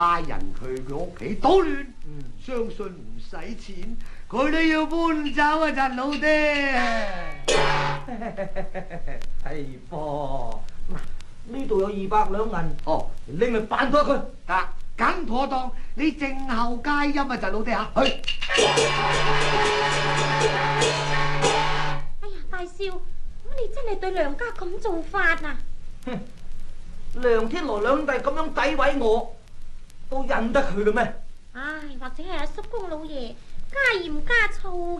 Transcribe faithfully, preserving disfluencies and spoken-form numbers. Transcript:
帶人去佢屋企搗亂，嗯、相信唔使錢，佢都要搬走啊！陳老爹， 係噃，嗱，呢度有二百兩銀，哦，拎去辦咗佢， 得梗妥當。你靜候佳音啊，陳老爹嚇，去。 哎呀，大少，咁你真係對梁家咁做法啊？ 哼，梁天來兩弟咁樣詆毀我，都忍得佢嘅咩？ 唉，或者係阿叔公老爺加鹽加醋